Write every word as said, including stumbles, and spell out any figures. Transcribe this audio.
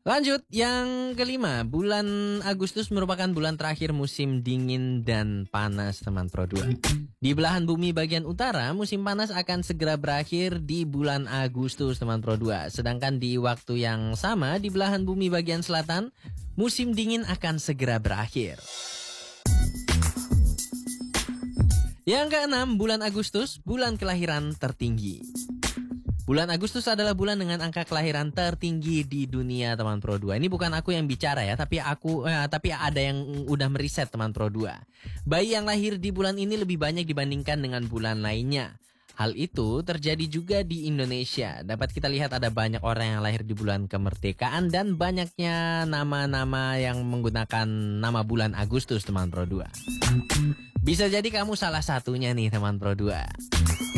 Lanjut, yang kelima, bulan Agustus merupakan bulan terakhir musim dingin dan panas, teman Pro dua. Di belahan bumi bagian utara, musim panas akan segera berakhir di bulan Agustus, teman Pro dua. Sedangkan di waktu yang sama, di belahan bumi bagian selatan, musim dingin akan segera berakhir. Yang keenam, bulan Agustus, bulan kelahiran tertinggi. Bulan Agustus adalah bulan dengan angka kelahiran tertinggi di dunia, teman Pro dua. Ini bukan aku yang bicara ya, tapi aku eh, tapi ada yang udah meriset, teman Pro dua. Bayi yang lahir di bulan ini lebih banyak dibandingkan dengan bulan lainnya. Hal itu terjadi juga di Indonesia. Dapat kita lihat ada banyak orang yang lahir di bulan kemerdekaan dan banyaknya nama-nama yang menggunakan nama bulan Agustus, teman Pro dua. Bisa jadi kamu salah satunya nih, teman Pro dua.